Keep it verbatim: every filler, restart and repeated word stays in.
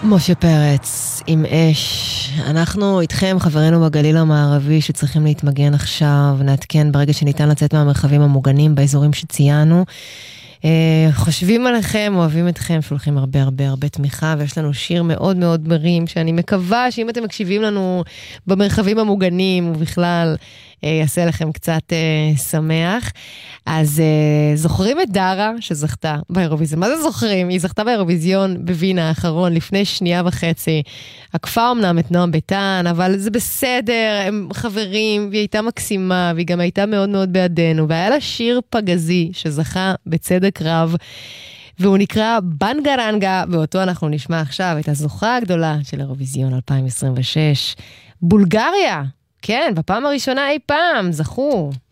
משה פרץ עם אש. אנחנו איתכם, חברינו בגליל המערבי שצריכים להתמגן עכשיו, נעדכן ברגע שניתן לצאת מהמרחבים המוגנים באזורים שציינו. חושבים עליכם, אוהבים אתכם, שולחים הרבה הרבה הרבה תמיכה, ויש לנו שיר מאוד מאוד מרים, שאני מקווה שאם אתם מקשיבים לנו במרחבים המוגנים ובכלל, יעשה לכם קצת שמח. אז זוכרים את דרה שזכתה באירוויזיון? מה זה זוכרים? היא זכתה באירוויזיון בווינה האחרון לפני שנייה וחצי. עקפה אמנם את נועם ביטן, אבל זה בסדר, הם חברים, והיא הייתה מקסימה, והיא גם הייתה מאוד מאוד בעדנו, והיה לה שיר פגזי שזכה בצדק רב, והוא נקרא בנגרנגה, ואותו אנחנו נשמע עכשיו את הזוכה הגדולה של אירוויזיון אלפיים עשרים ושש, בולגריה. כן, בפעם הראשונה אי פעם זכו.